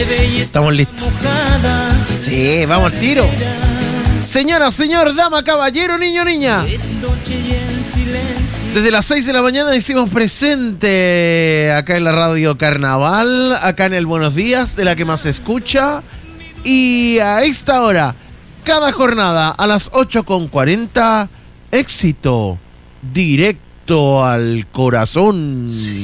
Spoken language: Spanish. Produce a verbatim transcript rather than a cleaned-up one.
Estamos listos. Sí, vamos al tiro. Señora, señor, dama, caballero, niño, niña. Desde las seis de la mañana hicimos presente acá en la Radio Carnaval, acá en el Buenos Días, de la que más se escucha. Y a esta hora, cada jornada a las ocho con cuarenta, éxito directo al corazón. Sí.